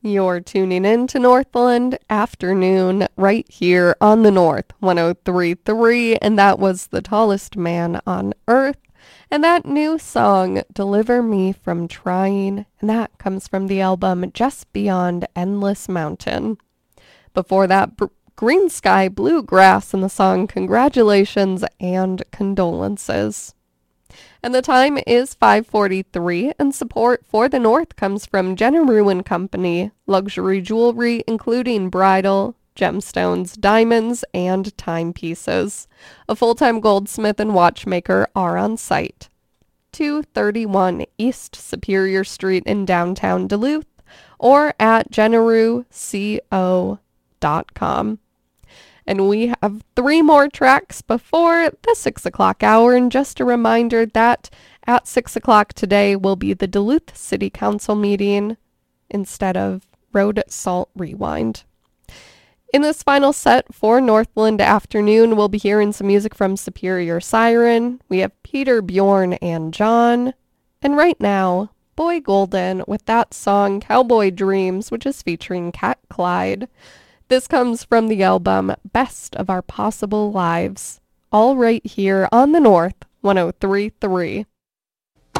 You're tuning in to Northland Afternoon right here on the North 103.3, and that was The Tallest Man on Earth. And that new song, Deliver Me from Trying, and that comes from the album Just Beyond Endless Mountain. Before that, Green Sky Bluegrass and the song Congratulations and Condolences. And the time is 5:43, and support for the North comes from Jenna Company, luxury jewelry including bridal, gemstones, diamonds, and timepieces. A full-time goldsmith and watchmaker are on site. 231 East Superior Street in downtown Duluth, or at jennaruco.com. And we have 3 more tracks before the 6 o'clock hour. And just a reminder that at 6 o'clock today will be the Duluth City Council meeting instead of Road Salt Rewind. In this final set for Northland Afternoon, we'll be hearing some music from Superior Siren. We have Peter, Bjorn, and John. And right now, Boy Golden with that song Cowboy Dreams, which is featuring Cat Clyde. This comes from the album Best of Our Possible Lives, all right here on the North 103.3.